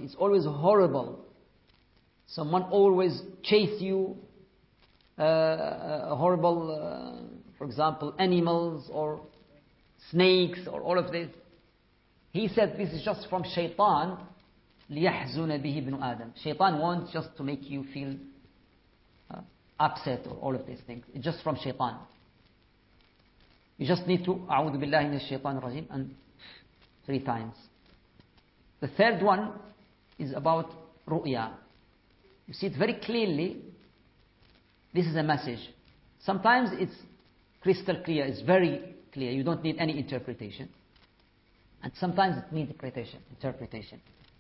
It's always horrible. Someone always chase you, horrible, for example, animals or snakes or all of this. He said this is just from shaitan. لِيَحْزُنَ بِهِ ابْنُ آدَمَ. Shaitan wants just to make you feel upset or all of these things. It's just from shaitan. You just need to أعوذ بالله من الشيطان الرجيم and 3 times. The third one is about ru'ya. You see it very clearly. This is a message. Sometimes it's crystal clear, it's very clear. You don't need any interpretation. And sometimes it needs interpretation.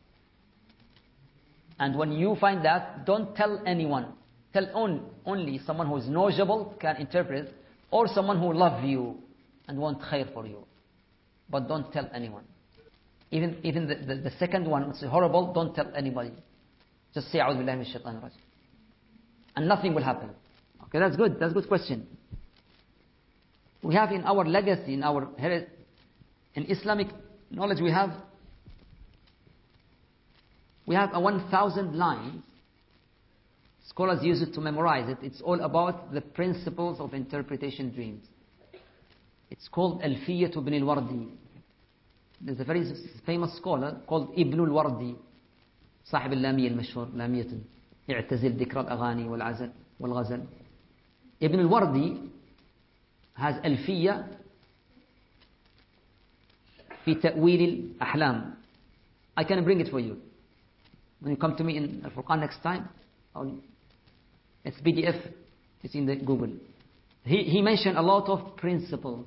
And when you find that, don't tell anyone. Tell only someone who is knowledgeable can interpret, or someone who loves you and wants khair for you. But don't tell anyone. Even the second one, it's horrible, don't tell anybody. Just say, أعوذ بالله من الشيطان الرجيم. And nothing will happen. Okay, that's good. That's a good question. We have in our legacy, in our heritage, in Islamic knowledge, we have a 1,000 lines. Scholars use it to memorize it. It's all about the principles of interpretation dreams. It's called Alfiyat ibn al-Wardi. There's a very famous scholar called Ibn al-Wardi, صاحب اللامية المشهور، لامية اعتزل ذكر الأغاني والغزل. Ibn al-Wardi has ألفية في تأويل الأحلام. I can bring it for you. When you come to me in Al-Furqan next time, it's PDF, it's in the Google. He mentioned a lot of principles.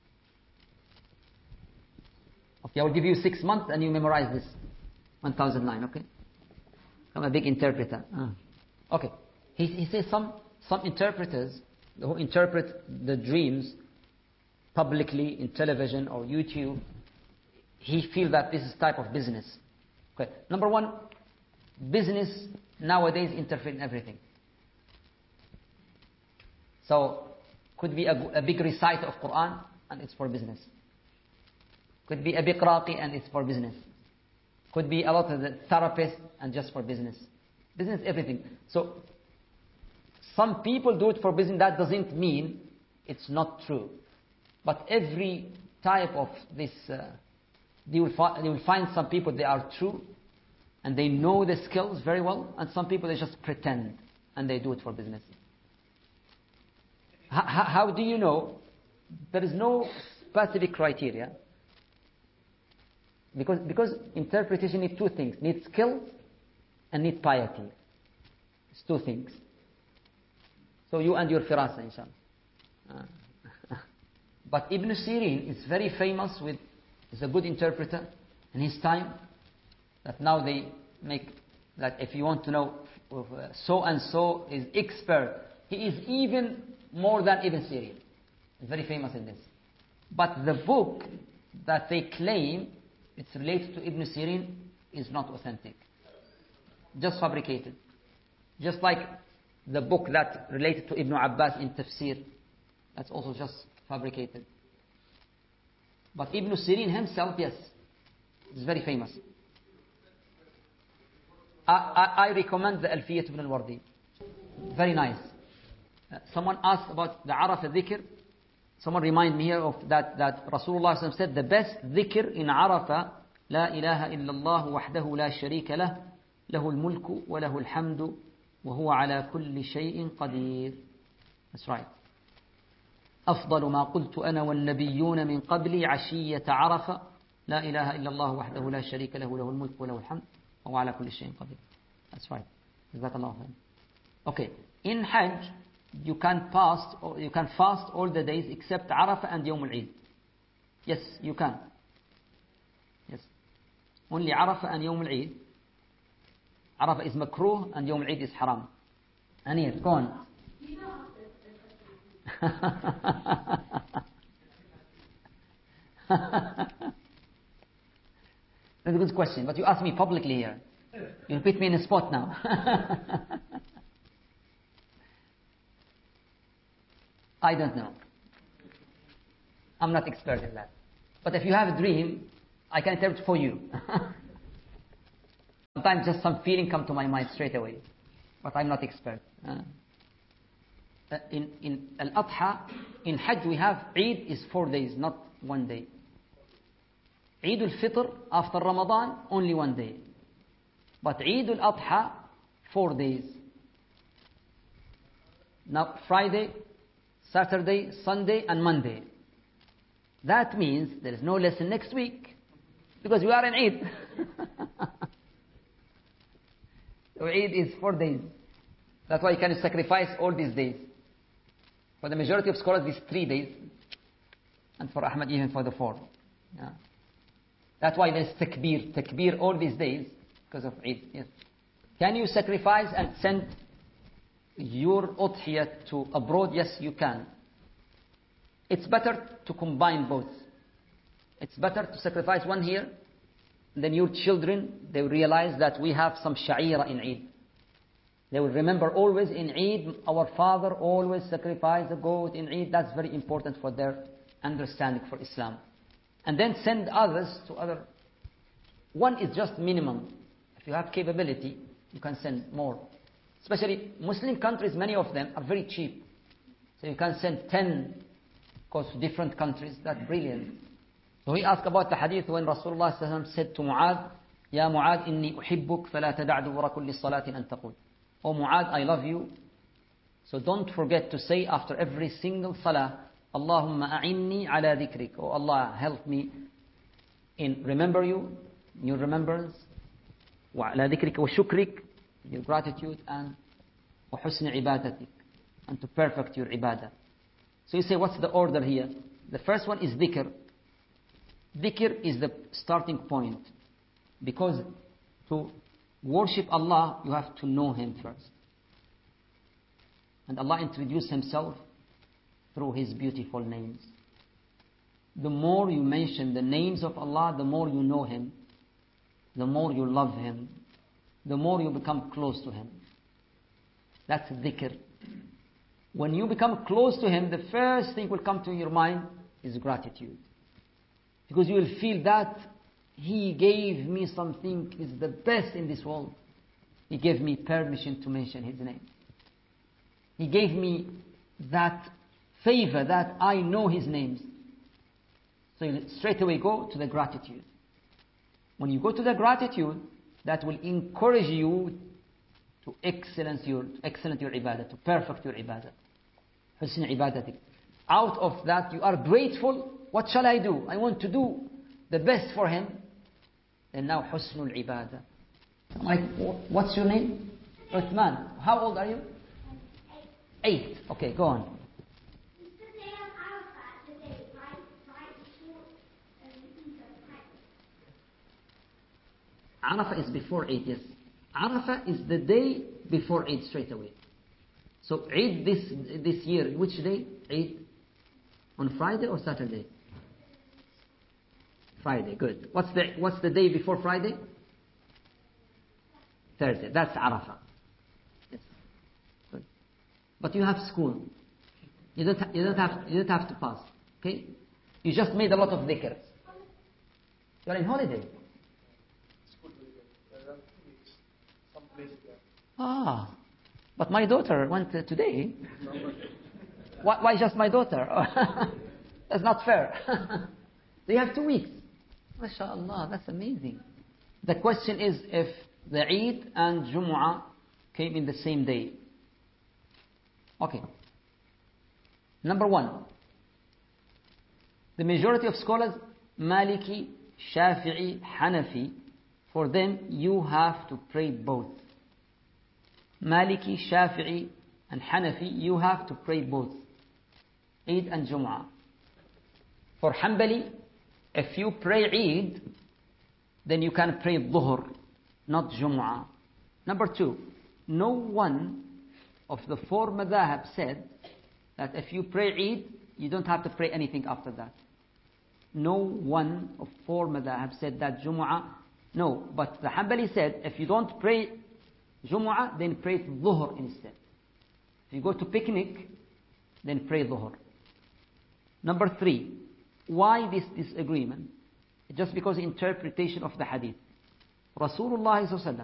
Okay, I will give you 6 months and you memorize this 1,009, okay? I'm a big interpreter. Okay. He says some interpreters who interpret the dreams publicly in television or YouTube, he feels that this is type of business. Okay. Number one, business nowadays interfere in everything. So, could be a big reciter of Quran and it's for business. Could be a big raqi and it's for business. Could be a lot of the therapists and just for business. Business, everything. So, some people do it for business. That doesn't mean it's not true. But every type of this, you will find some people, they are true and they know the skills very well, and some people, they just pretend and they do it for business. How do you know? There is no specific criteria. Because interpretation needs 2 things. Needs skill and needs piety. It's 2 things. So you and your firasa, inshallah. But Ibn Sirin is very famous he's a good interpreter in his time. That now they make, that if you want to know so and so is expert, he is even more than Ibn Sirin. He's very famous in this. But the book that they claim it's related to Ibn Sirin is not authentic. Just fabricated. Just like the book that related to Ibn Abbas in Tafsir, that's also just fabricated. But Ibn Sirin himself, yes, is very famous. I recommend the Alfiyat ibn al-Wardi. Very nice. Someone asked about the Araf al-Dhikr. Someone remind me here of that Rasulullah said the best dhikr in Arafah, La ilaha illallah wahdahu la sharika lah, lahu al-mulku wa lahu al-hamdu wa huwa ala kulli shay'in qadir. That's right. أفضل ما قلت أنا والنبيون من قبلي عشية عرفة لا إله إلا الله وحده لا شريك له له الملك وله الحمد وهو على كل شيء قدير. That's right. جزاك الله خير. Okay. In Hajj, you can fast all the days except Arafah and Yawm al-Eid. Yes, you can. Yes. Only Arafah and Yawm al-Eid. Arafah is makruh and Yawm al-Eid is haram. Anir, go on. That's a good question, but you asked me publicly here. You put me in a spot now. I don't know. I'm not expert in that. But if you have a dream, I can interpret for you. Sometimes just some feeling come to my mind straight away. But I'm not expert. In Al-Adha, in Hajj we have Eid is 4 days, not 1 day. Eid al-Fitr after Ramadan, only 1 day. But Eid al-Adha, 4 days. Now Friday, Saturday, Sunday and Monday. That means there is no lesson next week. Because we are in Eid. So Eid is 4 days. That's why you can sacrifice all these days. For the majority of scholars, these 3 days. And for Ahmad, even for the 4. Yeah. That's why there's takbir. Takbir all these days because of Eid. Yes. Can you sacrifice and send your udhiyah to abroad? Yes, you can. It's better to combine both. It's better to sacrifice one here, then your children, they will realize that we have some sha'ira in Eid. They will remember always in Eid, our father always sacrificed a goat in Eid. That's very important for their understanding for Islam. And then send others to other. One is just minimum. If you have capability, you can send more. Especially Muslim countries, many of them are very cheap. So you can send 10 goats to different countries. That's brilliant. So he asked about the hadith when Rasulullah said to Mu'adh, Ya Mu'adh, inni uhibbuk, fala tada'du wara kulli salatin an taqul. Oh Mu'adh, I love you. So don't forget to say after every single salah, Allahumma a'inni ala dhikrik. Oh Allah, help me in remember you, your remembrance, wa ala dhikrika wa shukrik, your gratitude, and wa husni ibadatik, and to perfect your ibadah. So you say, what's the order here? The first one is dhikr. Dhikr is the starting point. Because to worship Allah, you have to know Him first. And Allah introduced Himself through His beautiful names. The more you mention the names of Allah, the more you know Him, the more you love Him, the more you become close to Him. That's dhikr. When you become close to Him, the first thing will come to your mind is gratitude. Because you will feel that He gave me something is the best in this world. He gave me permission to mention His name. He gave me that favor that I know His names. So you straight away go to the gratitude. When you go to the gratitude, that will encourage you to excellence your ibadah, to perfect your ibadah. Husn ibadatik. Out of that, you are grateful. What shall I do? I want to do the best for Him. And now husnul ibadah. Like, what's your name? Uthman. How old are you? 8. Okay, go on. Arafah is before Eid, yes. Arafah is the day before Eid straight away. So Eid this year, which day? Eid on Friday or Saturday? Friday, good. What's the day before Friday? Thursday. That's Arafah. Yes. Good. But you have school. You don't have to pass. Okay? You just made a lot of dhikrs. You are in holiday. Ah, but my daughter went today. Why just my daughter? That's not fair. They have 2 weeks. MashaAllah, that's amazing. The question is if the Eid and Jumu'ah came in the same day. Okay. Number 1. The majority of scholars, Maliki, Shafi'i, Hanafi, for them you have to pray both. Maliki, Shafi'i and Hanafi, you have to pray both. Eid and Jumu'ah. For Hanbali, if you pray Eid, then you can pray Dhuhr, not Jumu'ah. Number 2, no one of the 4 madhahab said that if you pray Eid, you don't have to pray anything after that. No one of 4 madhahab said that Jumu'ah, no. But the Hanbali said, if you don't pray Jumu'ah, then pray Dhuhr instead. If you go to picnic, then pray Dhuhr. Number 3, why this disagreement? Just because interpretation of the hadith. Rasulullah